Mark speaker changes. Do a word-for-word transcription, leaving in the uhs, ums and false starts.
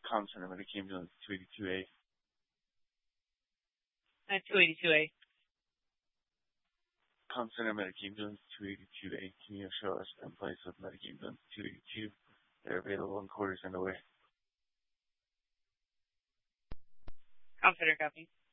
Speaker 1: Com Center Medicaid ambulance two eighty-two A.
Speaker 2: Uh, two eighty-two A.
Speaker 1: Com Center Medicaid ambulance two eighty-two A. Can you show us in place of Medicaid ambulance two eighty-two? They're available in quarters and away.
Speaker 2: Com Center copy.